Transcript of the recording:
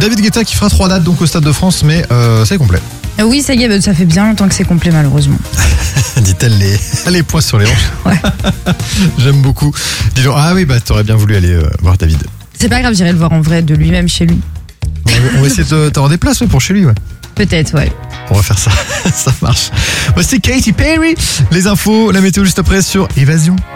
David Guetta qui fera 3 dates donc au Stade de France, mais c'est complet. Oui, ça y est, ça fait bien longtemps que c'est complet malheureusement. Dit-elle les poings sur les hanches. Ouais. J'aime beaucoup. Dis donc, ah oui, bah t'aurais bien voulu aller voir David. C'est pas grave, j'irai le voir en vrai de lui-même chez lui. On va essayer de t'avoir des places pour chez lui, ouais. Peut-être, ouais. On va faire ça, ça marche. Voici Katy Perry, les infos, la météo juste après sur Évasion.